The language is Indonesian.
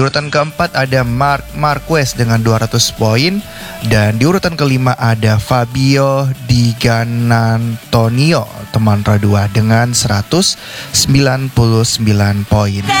Urutan keempat ada Marc Marquez dengan 200 poin. Dan di urutan kelima ada Fabio Di Giannantonio, teman Radua, dengan 199 poin.